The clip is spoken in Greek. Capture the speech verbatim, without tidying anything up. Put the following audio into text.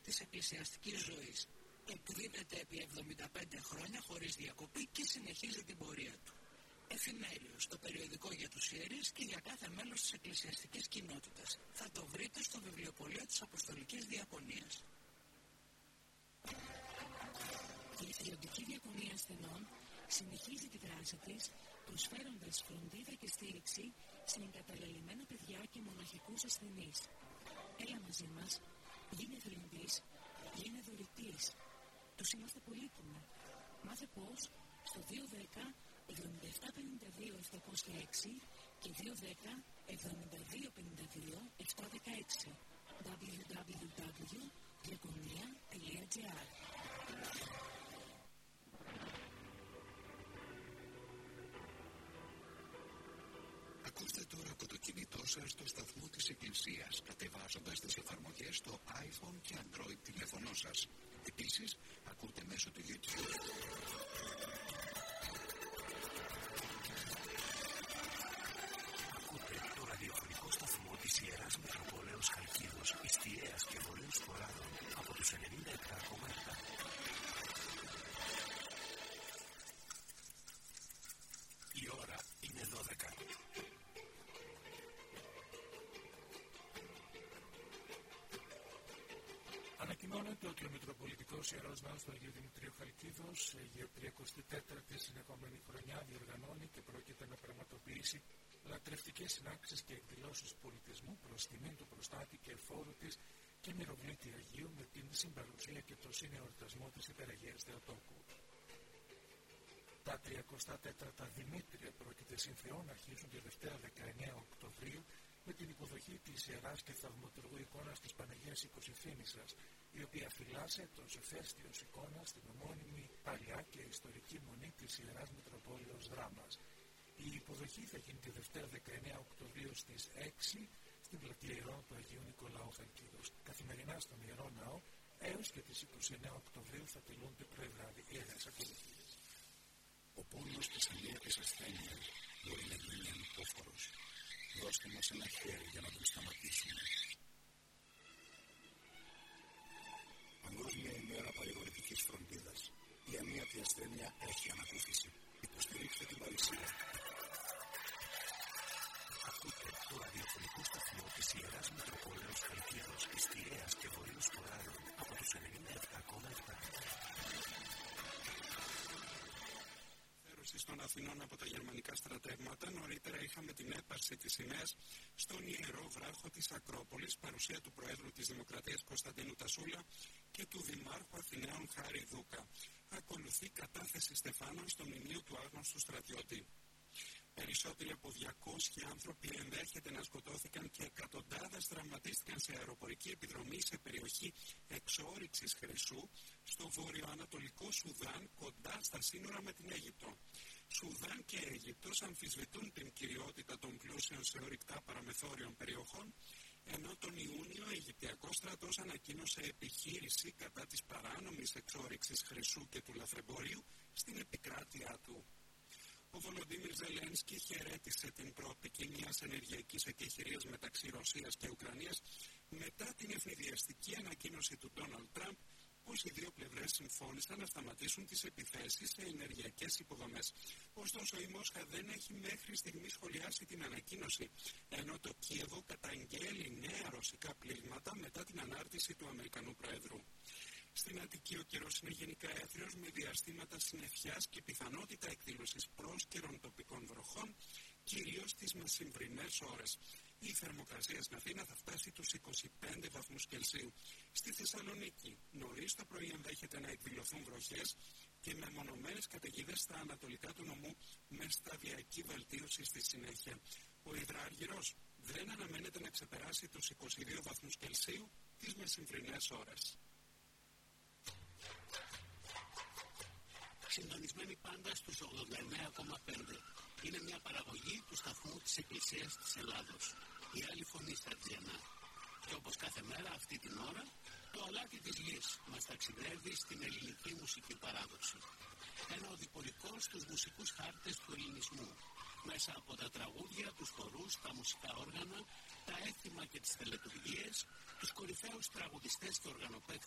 της εκκλησιαστικής ζωής. Εκδίδεται επί εβδομήντα πέντε χρόνια χωρίς διακοπή και συνεχίζει την πορεία του. Εφημέριος, το περιοδικό για τους ιερείς και για κάθε μέλος της εκκλησιαστικής κοινότητας. Θα το βρείτε στο βιβλιοπωλείο της Αποστολικής Διακονίας. Η Εθελοντική Διακονία Ασθενών συνεχίζει τη δράση της, προσφέροντας φροντίδα και στήριξη σε εγκαταλελειμμένα παιδιά και μοναχικούς ασθενείς. Έλα μαζί μας, γίνε εθελοντής, γίνε δωρητής. Τους είμαστε πολύτιμοι. Μάθε πώς στο δύο ένα μηδέν εβδομήντα επτά πενήντα δύο επτακόσια έξι και δύο ένα μηδέν εβδομήντα δύο πενήντα δύο επτακόσια δεκαέξι double-u double-u double-u τελεία διακονία τελεία τζι άρ. Ακούστε τώρα από το κινητό σας το σταθμό της Εκκλησίας, κατεβάζοντας τις εφαρμογές στο iPhone και Android τηλέφωνο σας. Επίσης, ακούτε μέσω του YouTube. Ακούτε το ραδιοφωνικό σταθμό της Ιεράς Μητροπόλεως Χαλκίδος, Ιστιαίας και Βορείους Φοράδων από τους ενενήντα επτά κόμμα επτά. Η ώρα είναι δώδεκα. Ανακοινώνεται ότι ο Μητροπολιτικός Ιερός Ναός του Αγίου Δημητρίου Χαλκίδος για τριακοστή τέταρτη συνεχόμενη χρονιά διοργανώνει και πρόκειται να πραγματοποιήσει λατρευτικές συνάξεις και εκδηλώσεις πολιτισμού προς τιμήν του προστάτη και εφόρου της και μυροβλήτη Αγίου με την συμπαρουσία και το συνεορτασμό της Υπεραγίας Θεοτόκου. Τα τριακοστά τέταρτα Δημήτρια πρόκειται συνθεών να αρχίσουν τη Δευτέρα δεκαεννέα Οκτωβρίου με την υποδοχή της Ιεράς και Θαυματουργού εικόνας της Παναγίας Οικοσυφήνισσας, η οποία φυλάσσε το Ζεφέστιος εικόνα στην ομώνυμη παλιά και ιστορική μονή της Ιεράς Μητροπόλεως Δράμας. Η υποδοχή θα γίνει τη Δευτέρα δεκαεννέα Οκτωβρίου στις έξι στην πλατεία Ιερών του Αγίου Νικολάου Χαλκίδος. Καθημερινά στον Ιερό Ναό έως και τις είκοσι εννέα Οκτωβρίου θα τελούνται πρωί-βράδυ ιερές ακολουθίες. Ο πόνος της αλήθειας ασθένειας μπορεί να γίνει ανυπόφορος. Δώστε μας ένα χέρι για να τον σταματήσουμε. Παγκόσμια ημέρα παρηγορητικής φροντίδας. Η αμύατη ασθένεια έχει ανακούφιση. Υποστηρίξτε την Παρισία. Ακούτε το ραδιοφωνικό σταθμό της Ιεράς Μητροπόλεως Χαλκίδος, Ιστιαίας και Βορείους Φοράδων από τους ενενήντα επτά κόμμα επτά. Των Αθηνών από τα γερμανικά στρατεύματα, νωρίτερα είχαμε την έπαρση της σημαίας στον Ιερό Βράχο της Ακρόπολης, παρουσία του Προέδρου της Δημοκρατίας Κωνσταντίνου Τασούλα και του Δημάρχου Αθηναίων Χάρη Δούκα. Ακολουθεί κατάθεση στεφάνων στο μνημείο του άγνωστου στρατιώτη. Περισσότεροι από διακόσιοι άνθρωποι ενδέχεται να σκοτώθηκαν και εκατοντάδες τραυματίστηκαν σε αεροπορική επιδρομή σε περιοχή εξόρυξης χρυσού στο βορειοανατολικό Σουδάν, κοντά στα σύνορα με την Αίγυπτο. Σουδάν και Αίγυπτος αμφισβητούν την κυριότητα των πλούσιων σε ορυκτά παραμεθόριων περιοχών, ενώ τον Ιούνιο ο Αιγυπτιακός στρατός ανακοίνωσε επιχείρηση κατά της παράνομης εξόρυξης χρυσού και του λαθρεμπορίου στην επικράτειά του. Ο Βολοντίμιρ Ζελένσκι χαιρέτησε την προοπτική μιας ενεργειακής εκεχηρίας μεταξύ Ρωσίας και Ουκρανίας μετά την ευνηδιαστική ανακοίνωση του Ντόναλντ Τραμπ πως οι δύο πλευρές συμφώνησαν να σταματήσουν τις επιθέσεις σε ενεργειακές υποδομές. Ωστόσο, η Μόσχα δεν έχει μέχρι στιγμή σχολιάσει την ανακοίνωση, ενώ το Κίεβο καταγγέλει νέα ρωσικά πλήγματα μετά την ανάρτηση του Αμερικανού Προέδρου. Στην Αττική ο καιρός είναι γενικά έθριος με διαστήματα συννεφιάς και πιθανότητα εκδήλωσης πρόσκαιρων τοπικών βροχών, κυρίως τις μεσημβρινές ώρες. Η θερμοκρασία στην Αθήνα θα φτάσει τους είκοσι πέντε βαθμούς Κελσίου. Στη Θεσσαλονίκη νωρίς το πρωί ενδέχεται να εκδηλωθούν βροχές και μεμονωμένες καταιγίδες στα ανατολικά του νομού με σταδιακή βελτίωση στη συνέχεια. Ο υδράργυρος δεν αναμένεται να ξεπεράσει τους είκοσι δύο βαθμούς Κελσίου τις μεσημβρινές ώρες. Συντονισμένοι πάντα στους ογδόντα εννέα κόμμα πέντε. Είναι μια παραγωγή του σταθμού της Εκκλησίας της Ελλάδος. Η άλλη φωνή στα Τζιανά. Και όπως κάθε μέρα αυτή την ώρα, το αλάτι της γης μας ταξιδεύει στην ελληνική μουσική παράδοση. Ένα οδηπορικό στους μουσικούς χάρτες του ελληνισμού. Μέσα από τα τραγούδια, τους χορούς, τα μουσικά όργανα, τα έθιμα και τις τελετουργίες, τους κορυφαίους τραγουδιστές και οργανοπαίκτες